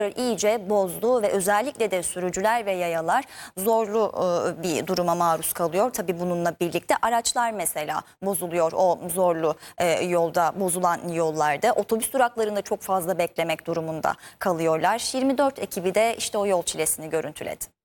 iyice bozdu ve özellikle de sürücüler ve yayalar zorlu bir duruma maruz kalıyor. Tabii bununla birlikte araçlar mesela bozuluyor o zorlu yolda, bozulan yollarda. Otobüs duraklarında çok fazla beklemek durumunda kalıyorlar. 24 ekibi de işte o yol çilesini görüntüledi.